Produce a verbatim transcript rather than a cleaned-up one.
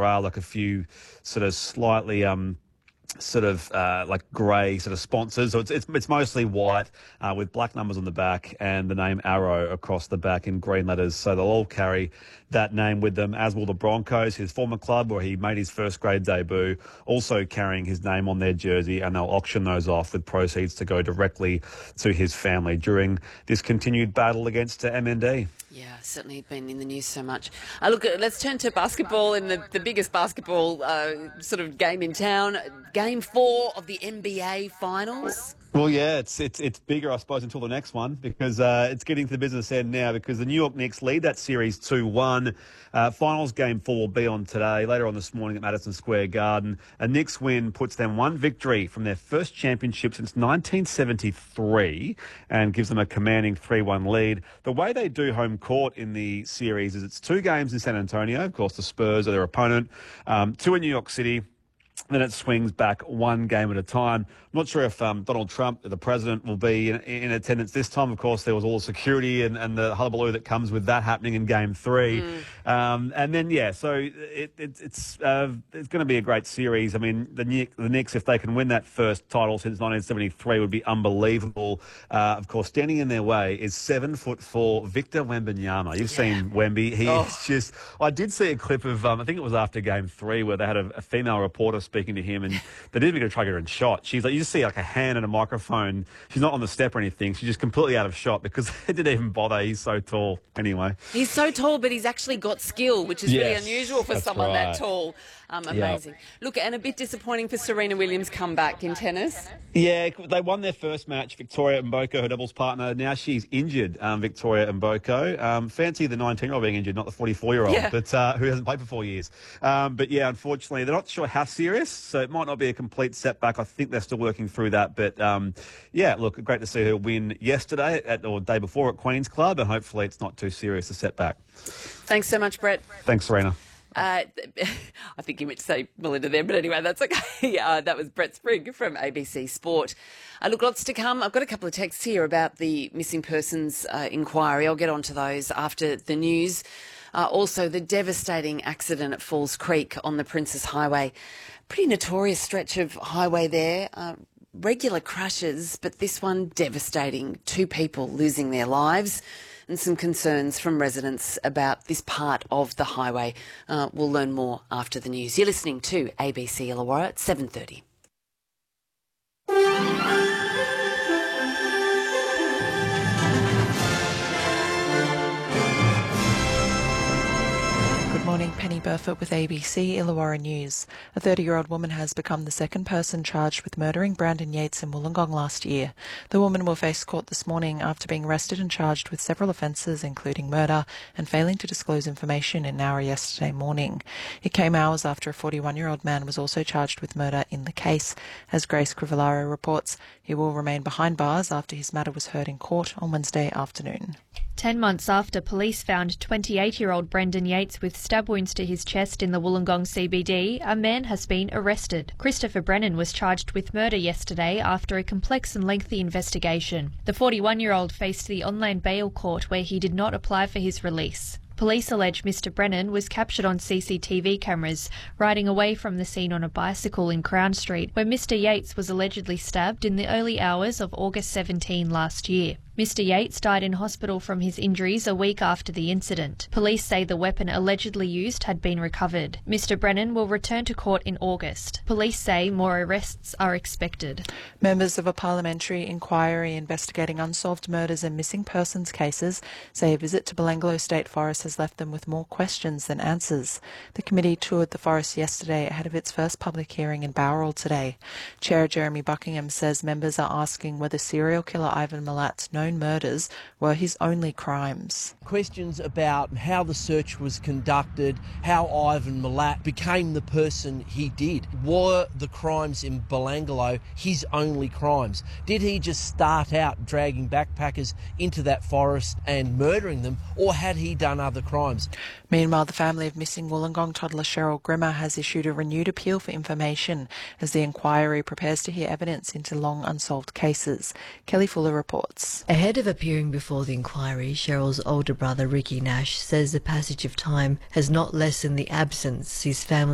there are like a few sort of slightly um, sort of uh, like grey sort of sponsors. So it's it's, it's mostly white uh, with black numbers on the back and the name Arrow across the back in green letters. So they'll all carry that name with them, as will the Broncos, his former club where he made his first grade debut, also carrying his name on their jersey, and they'll auction those off with proceeds to go directly to his family during this continued battle against uh, M N D. Yeah, certainly been in the news so much. Uh, look, let's turn to basketball in the, the biggest basketball uh, sort of game in town. Game four of the N B A Finals. Well, yeah, it's it's it's bigger, I suppose, until the next one, because uh, it's getting to the business end now, because the New York Knicks lead that series two one. Uh, finals game four will be on today, later on this morning at Madison Square Garden. A Knicks win puts them one victory from their first championship since nineteen seventy-three and gives them a commanding three one lead. The way they do home court in the series is it's two games in San Antonio. Of course, the Spurs are their opponent. Um, two in New York City. Then it swings back one game at a time. I'm not sure if um, Donald Trump, the president, will be in, in attendance this time. Of course, there was all the security and, and the hullabaloo that comes with that happening in Game Three. Mm. Um, and then, yeah, so it, it, it's uh, it's going to be a great series. I mean, the, the Knicks, if they can win that first title since nineteen seventy-three, would be unbelievable. Uh, of course, standing in their way is seven foot four Victor Wembanyama. You've yeah. seen Wemby. He oh. is just. I did see a clip of. Um, I think it was after Game Three where they had a, a female reporter speaking to him, and they didn't even go try to get her in shot. She's like, you just see like a hand and a microphone. She's not on the step or anything. She's just completely out of shot because they didn't even bother. He's so tall. Anyway, he's so tall, but he's actually got skill, which is yes, really unusual for someone right. that tall. Um, amazing. Yep. Look, and a bit disappointing for Serena Williams' comeback in tennis. Yeah, they won their first match. Victoria Mboko, her doubles partner. Now she's injured, um, Victoria Mboko. Um, fancy the nineteen-year-old being injured, not the forty-four-year-old, yeah. but uh, who hasn't played for four years. Um, but yeah, unfortunately, they're not sure how serious, so it might not be a complete setback. I think they're still working through that. But um, yeah, look, great to see her win yesterday at, or day before at Queen's Club, and hopefully it's not too serious a setback. Thanks so much, Brett. Thanks, Serena. Uh, I think you meant to say Melinda there, but anyway, that's okay. Uh, that was Brett Sprigg from A B C Sport. Uh, look, lots to come. I've got a couple of texts here about the missing persons uh, inquiry. I'll get onto those after the news. Uh, also, the devastating accident at Falls Creek on the Princes Highway. Pretty notorious stretch of highway there. Uh, regular crashes, but this one devastating. Two people losing their lives. And some concerns from residents about this part of the highway. Uh, we'll learn more after the news. You're listening to A B C Illawarra at seven thirty. Good morning, Penny Burfoot with A B C Illawarra News. A thirty-year-old woman has become the second person charged with murdering Brandon Yates in Wollongong last year. The woman will face court this morning after being arrested and charged with several offences, including murder and failing to disclose information in Nowra yesterday morning. It came hours after a forty-one-year-old man was also charged with murder in the case. As Grace Crivellaro reports, he will remain behind bars after his matter was heard in court on Wednesday afternoon. Ten months after police found twenty-eight-year-old Brendan Yates with stab wounds to his chest in the Wollongong C B D, a man has been arrested. Christopher Brennan was charged with murder yesterday after a complex and lengthy investigation. The forty-one-year-old faced the online bail court where he did not apply for his release. Police allege Mister Brennan was captured on C C T V cameras riding away from the scene on a bicycle in Crown Street, where Mister Yates was allegedly stabbed in the early hours of August seventeenth last year. Mister Yates died in hospital from his injuries a week after the incident. Police say the weapon allegedly used had been recovered. Mister Brennan will return to court in August. Police say more arrests are expected. Members of a parliamentary inquiry investigating unsolved murders and missing persons cases say a visit to Belanglo State Forest has left them with more questions than answers. The committee toured the forest yesterday ahead of its first public hearing in Bowral today. Chair Jeremy Buckingham says members are asking whether serial killer Ivan Milat's known murders were his only crimes. Questions about how the search was conducted, how Ivan Milat became the person he did. Were the crimes in Belanglo his only crimes? Did he just start out dragging backpackers into that forest and murdering them, or had he done other crimes? Meanwhile, the family of missing Wollongong toddler Cheryl Grimmer has issued a renewed appeal for information as the inquiry prepares to hear evidence into long unsolved cases. Kelly Fuller reports. Ahead of appearing before the inquiry, Cheryl's older brother Ricky Nash says the passage of time has not lessened the absence his family